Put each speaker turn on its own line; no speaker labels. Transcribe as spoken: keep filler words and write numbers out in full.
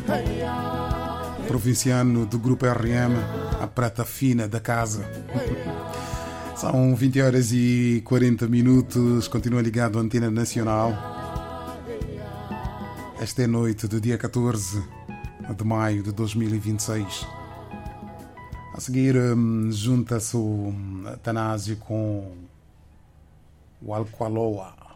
provinciano do Grupo R M, a prata fina da casa. São vinte horas e quarenta minutos, continua ligado à Antena Nacional. Esta é noite do dia catorze de maio de dois mil e vinte e seis. A seguir, junta-se o Tanásio com o Alqualoa.